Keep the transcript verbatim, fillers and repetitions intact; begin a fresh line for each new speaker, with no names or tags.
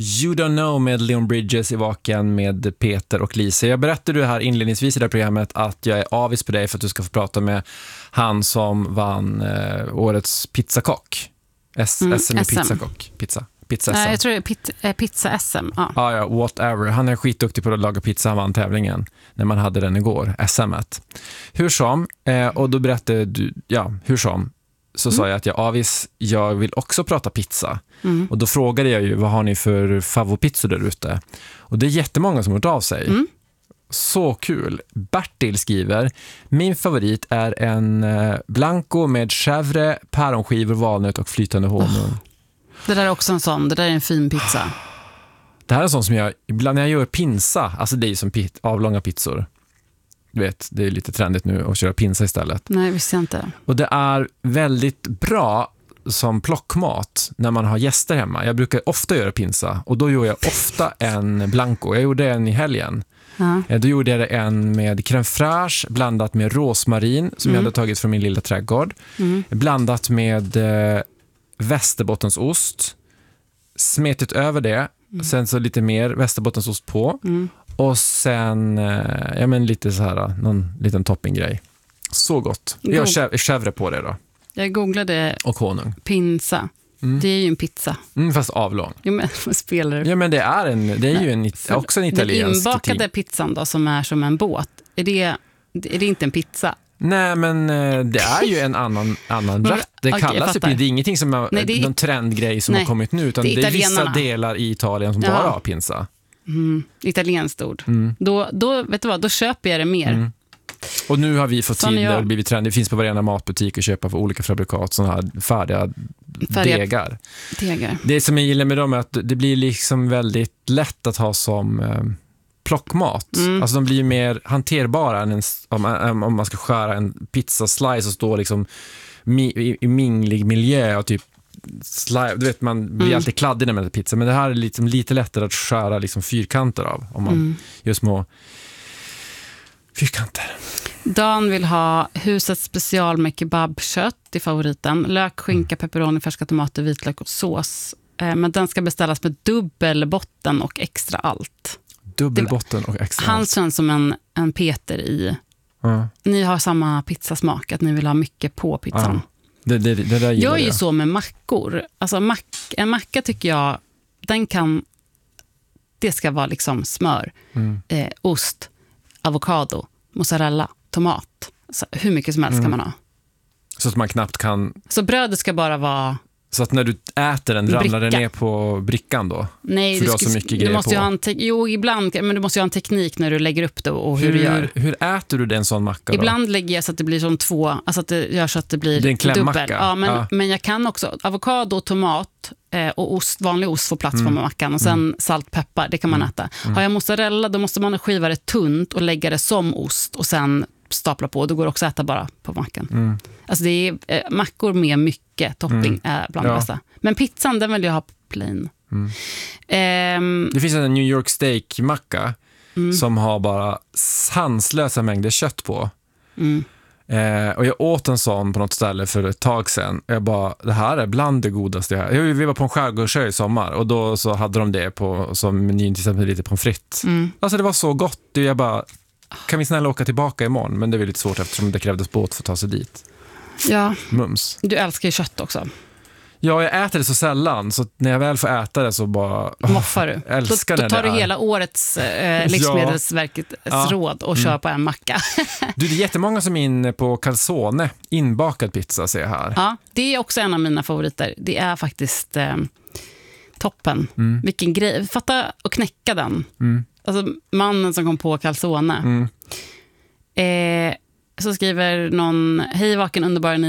You Don't Know med Leon Bridges i Vaken med Peter och Lisa. Jag berättade ju här inledningsvis i det här programmet att jag är avis på dig för att du ska få prata med han som vann eh, årets pizzakock. S- mm, S M i pizzakock. Pizza. Pizza S M.
Nej, jag tror det är pit, äh, pizza S M. Ja.
Ah, ja, whatever. Han är skitduktig på att laga pizza. Han vann tävlingen när man hade den igår, S M-et. Hur som, eh, och då berättade du, ja, hur som, så mm. sa jag att jag avis, jag vill också prata pizza. Mm. Och då frågade jag ju, vad har ni för favoritpizzor där ute? Och det är jättemånga som har hört av sig. Mm. Så kul. Bertil skriver, min favorit är en eh, blanco med chèvre, päronskivor, valnöt och flytande honung. Oh.
Det där är också en sån, det där är en fin pizza.
Det här är en sån som jag, ibland när jag gör pinsa, alltså det är ju som pit, avlånga pizzor. Du vet, det är lite trendigt nu att köra pinsa istället.
Nej, visste jag inte.
Och det är väldigt bra som plockmat när man har gäster hemma. Jag brukar ofta göra pinsa och då gör jag ofta en blanco. Jag gjorde en i helgen. Uh-huh. Då gjorde jag en med crème fraîche blandat med rosmarin som mm. jag hade tagit från min lilla trädgård. Mm. Blandat med eh, västerbottensost. Smetigt över det. Mm. Sen så lite mer västerbottensost på. Mm. Och sen eh, ja, men lite så här, någon liten toppinggrej. Så gott. Jag har chèvre på det då.
Jag googlade
och honung.
Pinsa. Mm. Det är ju en pizza.
Mm, fast avlång.
Jo, men vad spelar det?
Ja, men det är en det är ju en också en italiensk.
Den inbakade ting. Pizzan då som är som en båt. Är det är det inte en pizza?
Nej, men det är ju en annan annan rätt. Det okay, kallas ju, det är ingenting som är nej, det är, någon trendgrej som nej, har kommit nu utan det är, det är vissa delar i Italien som ja. bara har pinsa.
Mm, italienskt ord. Mm. Då då vet du vad, då köper jag det mer. Mm.
Och nu har vi fått till det och blivit trend. Det finns på varenda matbutik att köpa för olika fabrikat sådana här färdiga, färdiga degar.
degar.
Det som jag gillar med dem är att det blir liksom väldigt lätt att ha som eh, plockmat. Mm. Alltså de blir mer hanterbara än en, om, om man ska skära en pizzaslice och stå liksom mi, i, i minglig miljö och typ slice, du vet man blir mm. alltid kladdig när man äter pizza, men det här är liksom lite lättare att skära liksom fyrkanter av om man mm. gör små fyrkanter.
Dan vill ha husets special med kebabkött i favoriten. Lök, skinka, pepperoni, färska tomater, vitlök och sås. Eh, men den ska beställas med dubbelbotten och extra allt.
Dubbelbotten och extra
Han
allt.
känns som en, en Peter i... Mm. Ni har samma pizzasmak, att ni vill ha mycket på pizzan.
Mm. Det, det, det där
jag är ju
jag.
så med mackor. Alltså mack, en macka tycker jag, den kan... Det ska vara liksom smör, mm. eh, ost, avokado, mozzarella, tomat. Så hur mycket som helst mm. kan man ha.
Så att man knappt kan...
Så brödet ska bara vara...
Så att när du äter den ramlar den ner på brickan då?
Nej,
för
du,
du har
ska,
så mycket
du
grejer
måste
på.
ju ha en te- jo, ibland, men du måste ju ha en teknik när du lägger upp det och hur,
hur
du gör.
Hur äter du den sån macka då?
Ibland lägger jag så att det blir som två, alltså att det gör så att det blir
det är en klämmacka.
dubbel. Ja, men, ja. men jag kan också, avokado, tomat eh, och ost, vanlig ost får plats mm. på mackan och sen mm. salt, peppar, det kan man äta. Mm. Har jag mozzarella, då måste man skiva det tunt och lägga det som ost och sen stapla på, och då går det också att äta bara på mackan. Mm. Alltså det är eh, mackor med mycket topping mm. är bland det ja. bästa. Men pizzan, den vill jag ha plain. Mm. Um,
det finns en New York steak-macka mm. som har bara sanslösa mängder kött på. Mm. Eh, och jag åt en sån på något ställe för ett tag sedan. Jag bara, det här är bland det godaste jag har. Vi var på en skärgårdsö i sommar och då så hade de det på som menyn, till exempel lite pommes frites. Mm. Alltså det var så gott. Jag bara, kan vi snälla åka tillbaka imorgon? Men det är lite svårt eftersom det krävdes båt för att ta sig dit.
Ja,
mums.
Du älskar ju kött också.
Ja, jag äter det så sällan så när jag väl får äta det så bara oh,
moffar du.
Älskar
då, då tar
det
du hela årets eh, livsmedelsverkets
ja.
råd och
mm.
kör på en macka.
Du, det är jättemånga som är inne på calzone, inbakad pizza ser jag här.
Ja, det är också en av mina favoriter. Det är faktiskt eh, toppen. Mm. Vilken grej. Fatta och knäcka den. Mm. Alltså mannen som kom på calzone. Mm. Eh, så skriver någon, hej vaken underbara ni